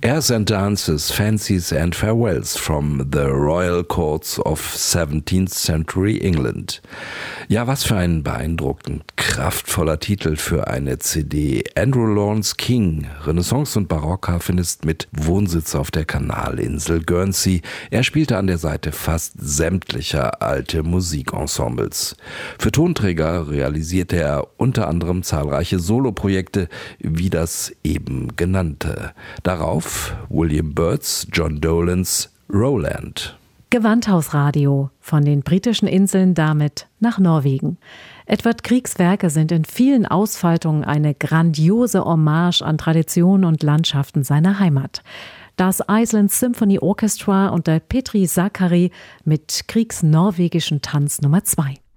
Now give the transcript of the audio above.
Airs and Dances, Fancies and Farewells from the Royal Courts of 17th Century England. Ja, was für ein beeindruckend kraftvoller Titel für eine CD. Andrew Lawrence King, Renaissance- und Barockharfenist mit Wohnsitz auf der Kanalinsel Guernsey. Er spielte an der Seite fast sämtlicher alte Musikensembles. Für Tonträger realisierte er unter anderem zahlreiche Soloprojekte, wie das eben genannte. Darauf William Byrds, John Dolans Roland. Gewandhausradio, von den britischen Inseln damit nach Norwegen. Edvard Griegs Werke sind in vielen Ausfaltungen eine grandiose Hommage an Traditionen und Landschaften seiner Heimat. Das Iceland Symphony Orchestra unter Petri Sakari mit Griegs norwegischen Tanz Nummer 2.